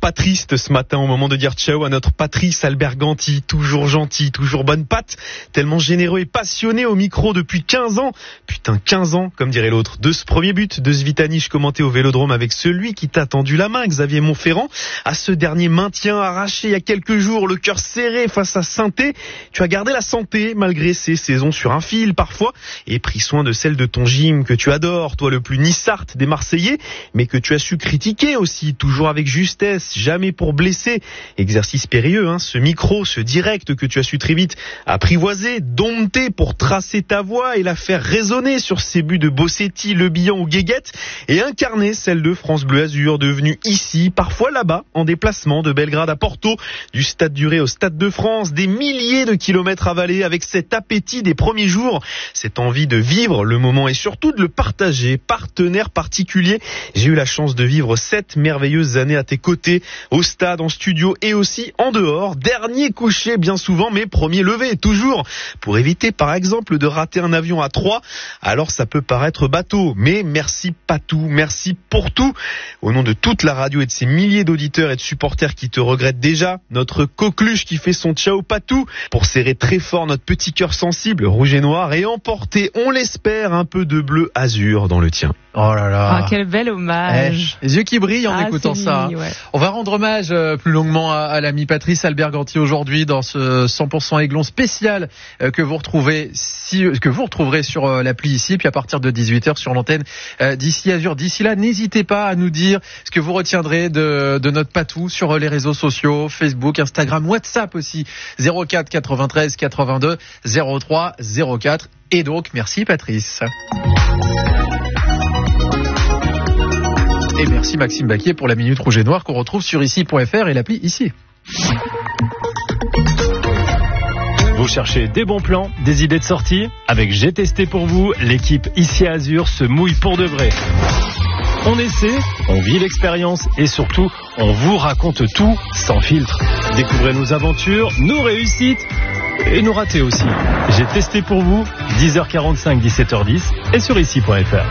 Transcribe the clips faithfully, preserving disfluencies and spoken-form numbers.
pas triste ce matin au moment de dire ciao à notre Patrice Alberganti, toujours gentil, toujours bonne patte, tellement généreux et passionné au micro depuis quinze ans. Putain, quinze ans, comme dirait l'autre. De ce premier but de Svitanic commenté au Vélodrome avec celui qui t'a tendu la main, Xavier Montferrand, à ce dernier maintien arraché il y a quelques jours, le cœur serré face à Saint-Étienne. Tu as gardé la santé malgré ces saisons sur un fil parfois et pris soin de celle de ton gym que tu adores, toi le plus nissart des Marseillais, mais que tu as su critiquer aussi, toujours avec justesse, jamais pour blesser. Exercice périlleux, hein, ce micro, ce direct que tu as su très vite apprivoiser, dompter pour tracer ta voix et la faire résonner sur ces buts de Bossetti, Le Bihan ou Guéguette et incarner celle de France Bleu Azur, devenue ici, parfois là-bas, en déplacement de Belgrade à Porto, du Stade du Ré au Stade de France, des milliers de kilomètres avalés avec cet appétit des premiers jours, cette envie de vivre le moment et surtout de le partager. Partenaire particulier, j'ai eu la chance de vivre sept merveilleuses années à tes côtés, au stade, en studio et aussi en dehors. Dernier couché bien souvent, mais premier levé toujours, pour éviter par exemple de rater un avion à trois. Alors ça peut paraître bateau, mais merci Patou, merci pour tout. Au nom de toute la radio et de ces milliers d'auditeurs et de supporters qui te regrettent déjà, notre coqueluche qui fait son ciao Patou, pour serrer très fort notre petit cœur sensible, rouge et noir, et emporter, on l'espère, un peu de bleu azur dans le tien. Oh là là. Ah, quel bel hommage. Eh, les yeux qui brillent en ah, écoutant ça. Mimi, ouais. On va rendre hommage euh, plus longuement à, à l'ami Patrice Alberganti aujourd'hui dans ce cent pour cent Aiglon spécial euh, que vous retrouvez si, que vous retrouverez sur euh, l'appli ici, puis à partir de dix-huit heures sur l'antenne euh, d'ici Azur. D'ici là, n'hésitez pas à nous dire ce que vous retiendrez de, de notre Patou sur euh, les réseaux sociaux, Facebook, Instagram, WhatsApp aussi, zéro quatre quatre-vingt-treize quatre-vingt-deux zéro trois zéro quatre. Et donc, merci Patrice. Et merci Maxime Baquier pour la Minute Rouge et Noire qu'on retrouve sur ici point f r et l'appli ici. Vous cherchez des bons plans, des idées de sortie? Avec J'ai testé pour vous, l'équipe ici à Azur se mouille pour de vrai. On essaie, on vit l'expérience et surtout, on vous raconte tout sans filtre. Découvrez nos aventures, nos réussites et nos ratés aussi. J'ai testé pour vous, dix heures quarante-cinq, dix-sept heures dix et sur ici point f r.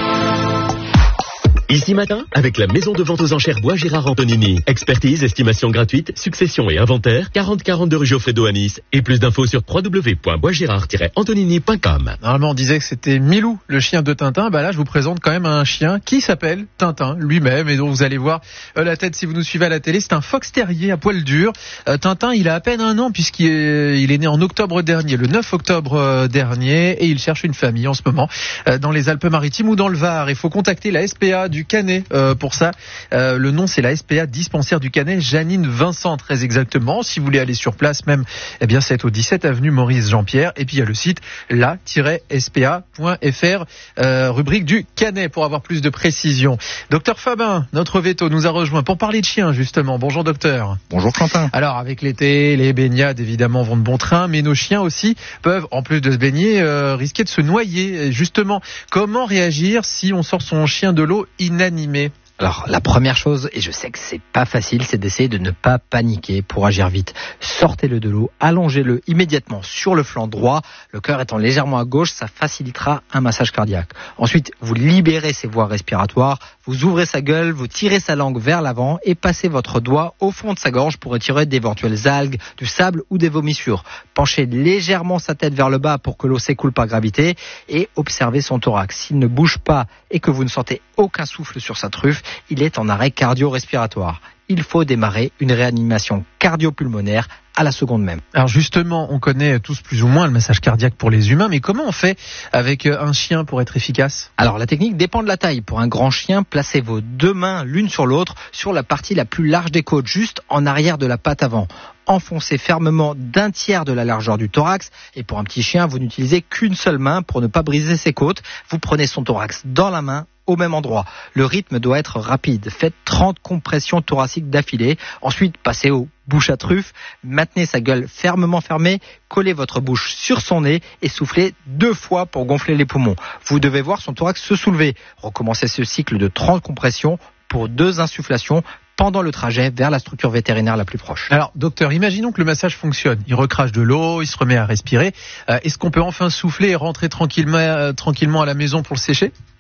Ici Matin, avec la maison de vente aux enchères Bois Gérard Antonini. Expertise, estimation gratuite, succession et inventaire, quarante quarante-deux rue Geoffredo à Nice. Et plus d'infos sur w w w point bois gérard tiret antonini point com. Normalement, on disait que c'était Milou, le chien de Tintin. Bah là, je vous présente quand même un chien qui s'appelle Tintin lui-même. Et donc, vous allez voir euh, la tête si vous nous suivez à la télé. C'est un fox terrier à poil dur. Euh, Tintin, il a à peine un an puisqu'il est, il est né en octobre dernier, le neuf octobre euh, dernier. Et il cherche une famille en ce moment euh, dans les Alpes-Maritimes ou dans le Var. Il faut contacter la S P A du Canet euh, pour ça. Euh, le nom, c'est la S P A dispensaire du Canet, Janine Vincent très exactement. Si vous voulez aller sur place même, eh bien c'est au dix-sept avenue Maurice Jean-Pierre. Et puis il y a le site la tiret s p a point f r, euh, rubrique du Canet pour avoir plus de précision. Docteur Fabin, notre veto, nous a rejoint pour parler de chiens justement. Bonjour docteur. Bonjour Quentin. Alors avec l'été, les baignades évidemment vont de bon train, mais nos chiens aussi peuvent, en plus de se baigner, euh, risquer de se noyer. Justement, comment réagir si on sort son chien de l'eau inanimé? Alors, la première chose, et je sais que c'est pas facile, c'est d'essayer de ne pas paniquer pour agir vite. Sortez-le de l'eau, allongez-le immédiatement sur le flanc droit, le cœur étant légèrement à gauche, ça facilitera un massage cardiaque. Ensuite, vous libérez ses voies respiratoires, vous ouvrez sa gueule, vous tirez sa langue vers l'avant et passez votre doigt au fond de sa gorge pour retirer d'éventuelles algues, du sable ou des vomissures. Penchez légèrement sa tête vers le bas pour que l'eau s'écoule par gravité et observez son thorax. S'il ne bouge pas et que vous ne sentez aucun souffle sur sa truffe, il est en arrêt cardio-respiratoire. Il faut démarrer une réanimation cardio-pulmonaire à la seconde même. Alors justement, on connaît tous plus ou moins le massage cardiaque pour les humains, mais comment on fait avec un chien pour être efficace? Alors la technique dépend de la taille. Pour un grand chien, placez vos deux mains l'une sur l'autre sur la partie la plus large des côtes, juste en arrière de la patte avant. Enfoncez fermement d'un tiers de la largeur du thorax. Et pour un petit chien, vous n'utilisez qu'une seule main pour ne pas briser ses côtes. Vous prenez son thorax dans la main, au même endroit. Le rythme doit être rapide. Faites trente compressions thoraciques d'affilée. Ensuite, passez au bouche à truffe. Maintenez sa gueule fermement fermée. Collez votre bouche sur son nez et soufflez deux fois pour gonfler les poumons. Vous devez voir son thorax se soulever. Recommencez ce cycle de trente compressions pour deux insufflations pendant le trajet vers la structure vétérinaire la plus proche. Alors, docteur, imaginons que le massage fonctionne. Il recrache de l'eau, il se remet à respirer. Euh, est-ce qu'on peut enfin souffler et rentrer tranquillement, euh, tranquillement à la maison pour le sécher ?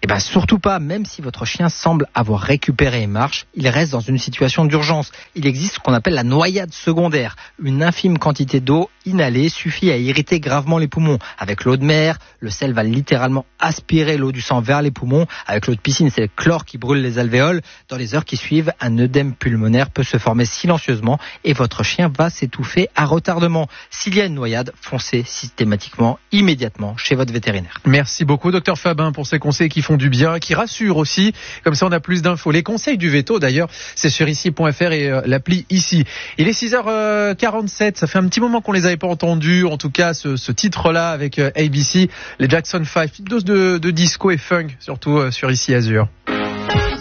Eh ben surtout pas, même si votre chien semble avoir récupéré et marche, il reste dans une situation d'urgence. Il existe ce qu'on appelle la noyade secondaire. Une infime quantité d'eau inhalée suffit à irriter gravement les poumons. Avec l'eau de mer, le sel va littéralement aspirer l'eau du sang vers les poumons. Avec l'eau de piscine, c'est le chlore qui brûle les alvéoles. Dans les heures qui suivent, un œdème pulmonaire peut se former silencieusement et votre chien va s'étouffer à retardement. S'il y a une noyade, foncez systématiquement, immédiatement chez votre vétérinaire. Merci beaucoup, docteur Fabin, pour ces conseils qui font du bien, qui rassurent aussi. Comme ça, on a plus d'infos. Les conseils du veto, d'ailleurs, c'est sur ici point f r et euh, l'appli ici. Il est six heures quarante-sept. Ça fait un petit moment qu'on les avait pas entendus. En tout cas, ce, ce titre-là avec euh, A B C, les Jackson five. Petite dose de, de disco et funk, surtout euh, sur ici Azur.